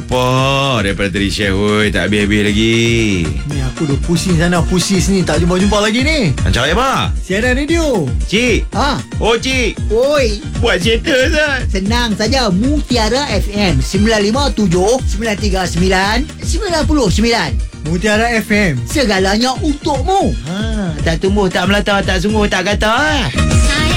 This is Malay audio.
apa daripada tadi Chef. Tak habis-habis lagi. Ni aku dah pusing sana pusing sini, tak jumpa-jumpa lagi ni. Cakap apa? Siaran radio. Cik. Ha? Oh cik, Oi, buat cerita Zat. senang saja. Mutiara FM 957 939 99. Mutiara FM. Segalanya untukmu. Tak tumbuh, tak melata, tak sungguh, tak kata.